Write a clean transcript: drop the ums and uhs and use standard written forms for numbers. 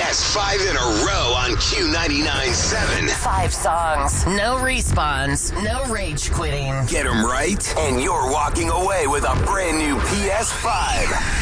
PS5 in a row on Q99.7. 5 songs, no respawns, no rage quitting. Get them right, and you're walking away with a brand new PS5.